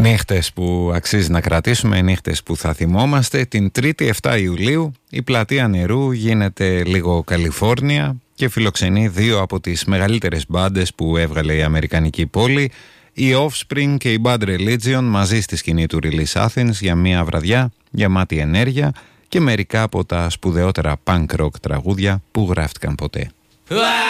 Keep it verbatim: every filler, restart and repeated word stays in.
Νύχτες που αξίζει να κρατήσουμε, νύχτες που θα θυμόμαστε. Την Τρίτη εφτά Ιουλίου η Πλατεία Νερού γίνεται λίγο Καλιφόρνια και φιλοξενεί δύο από τις μεγαλύτερες μπάντες που έβγαλε η αμερικανική πόλη, η Offspring και η Bad Religion, μαζί στη σκηνή του Release Athens για μια βραδιά γεμάτη ενέργεια και μερικά από τα σπουδαιότερα punk rock τραγούδια που γράφτηκαν ποτέ.